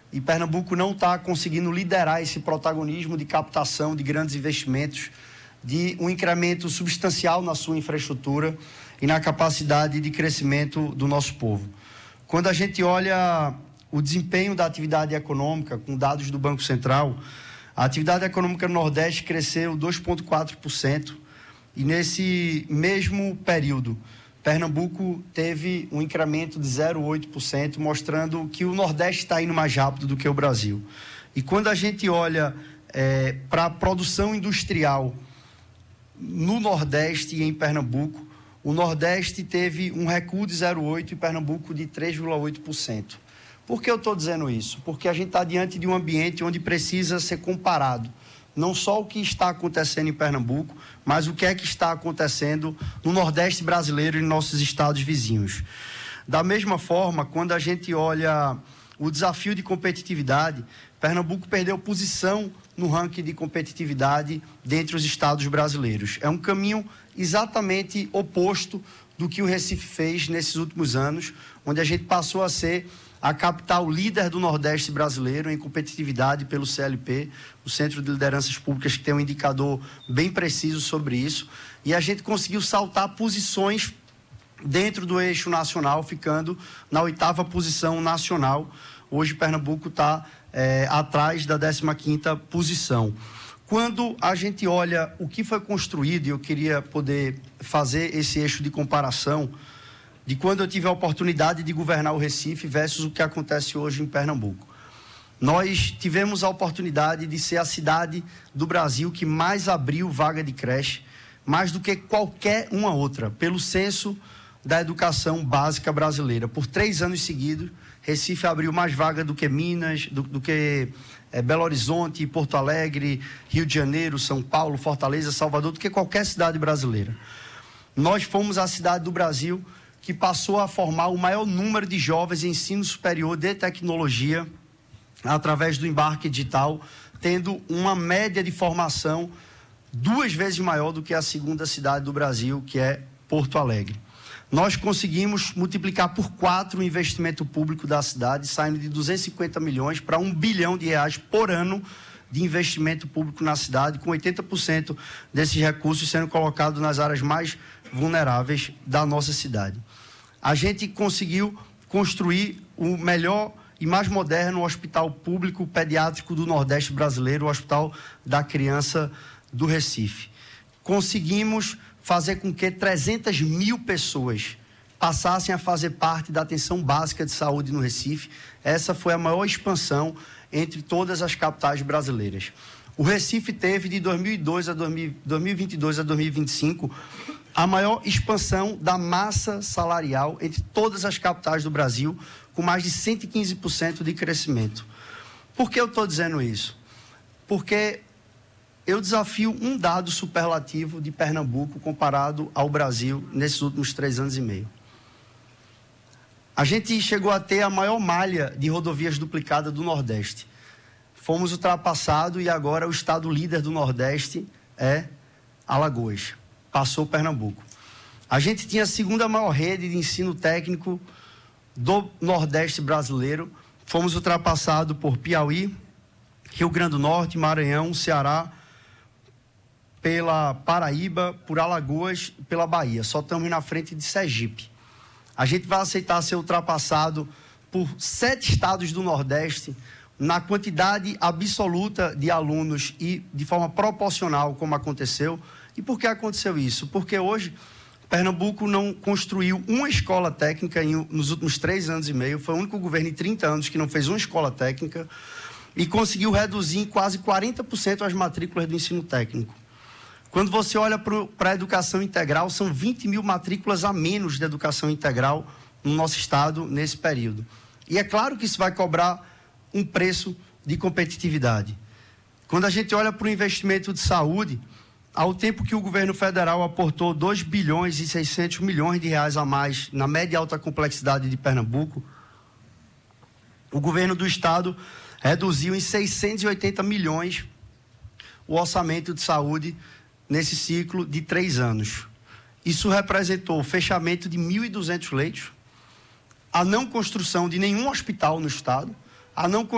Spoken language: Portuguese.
e Pernambuco não está conseguindo liderar esse protagonismo de captação de grandes investimentos, de um incremento substancial na sua infraestrutura e na capacidade de crescimento do nosso povo. Quando a gente olha o desempenho da atividade econômica, com dados do Banco Central, a atividade econômica no Nordeste cresceu 2,4%, e nesse mesmo período, Pernambuco teve um incremento de 0,8%, mostrando que o Nordeste está indo mais rápido do que o Brasil. E quando a gente olha para a produção industrial no Nordeste e em Pernambuco, o Nordeste teve um recuo de 0,8% e Pernambuco de 3,8%. Por que eu estou dizendo isso? Porque a gente está diante de um ambiente onde precisa ser comparado não só o que está acontecendo em Pernambuco, mas o que é que está acontecendo no Nordeste brasileiro e em nossos estados vizinhos. Da mesma forma, quando a gente olha o desafio de competitividade, Pernambuco perdeu posição no ranking de competitividade dentre os estados brasileiros. É um caminho exatamente oposto do que o Recife fez nesses últimos anos, onde a gente passou a ser a capital líder do Nordeste brasileiro em competitividade pelo CLP, o Centro de Lideranças Públicas, que tem um indicador bem preciso sobre isso, e a gente conseguiu saltar posições dentro do eixo nacional, ficando na 8ª posição nacional. Hoje Pernambuco está atrás da 15ª posição. Quando a gente olha o que foi construído, e eu queria poder fazer esse eixo de comparação de quando eu tive a oportunidade de governar o Recife versus o que acontece hoje em Pernambuco. Nós tivemos a oportunidade de ser a cidade do Brasil que mais abriu vaga de creche, mais do que qualquer uma outra, pelo censo da educação básica brasileira. Por 3 anos seguidos, Recife abriu mais vaga do que Minas, do que Belo Horizonte, Porto Alegre, Rio de Janeiro, São Paulo, Fortaleza, Salvador, do que qualquer cidade brasileira. Nós fomos a cidade do Brasil que passou a formar o maior número de jovens em ensino superior de tecnologia através do embarque digital, tendo uma média de formação 2 vezes maior do que a segunda cidade do Brasil, que é Porto Alegre. Nós conseguimos multiplicar por 4 o investimento público da cidade, saindo de 250 milhões para R$1 bilhão por ano de investimento público na cidade, com 80% desses recursos sendo colocados nas áreas mais vulneráveis da nossa cidade. A gente conseguiu construir o melhor e mais moderno hospital público pediátrico do Nordeste brasileiro, o Hospital da Criança do Recife. Conseguimos fazer com que 300 mil pessoas passassem a fazer parte da atenção básica de saúde no Recife. Essa foi a maior expansão entre todas as capitais brasileiras. O Recife teve de 2022 a 2025 a maior expansão da massa salarial entre todas as capitais do Brasil, com mais de 115% de crescimento. Por que eu estou dizendo isso? Porque eu desafio um dado superlativo de Pernambuco comparado ao Brasil nesses últimos 3 anos e meio. A gente chegou a ter a maior malha de rodovias duplicada do Nordeste. Fomos ultrapassados e agora o estado líder do Nordeste é Alagoas. Passou Pernambuco. A gente tinha a 2ª maior rede de ensino técnico do Nordeste brasileiro. Fomos ultrapassados por Piauí, Rio Grande do Norte, Maranhão, Ceará, pela Paraíba, por Alagoas e pela Bahia. Só estamos na frente de Sergipe. A gente vai aceitar ser ultrapassado por 7 estados do Nordeste na quantidade absoluta de alunos e de forma proporcional, como aconteceu. E por que aconteceu isso? Porque hoje Pernambuco não construiu uma escola técnica nos últimos 3 anos e meio. Foi o único governo em 30 anos que não fez uma escola técnica e conseguiu reduzir em quase 40% as matrículas do ensino técnico. Quando você olha para a educação integral, são 20 mil matrículas a menos de educação integral no nosso estado nesse período. E é claro que isso vai cobrar um preço de competitividade. Quando a gente olha para o investimento de saúde, ao tempo que o governo federal aportou 2 bilhões e 600 milhões de reais a mais na média e alta complexidade de Pernambuco, o governo do estado reduziu em 680 milhões o orçamento de saúde nesse ciclo de 3 anos. Isso representou o fechamento de 1.200 leitos, a não construção de nenhum hospital no estado, a não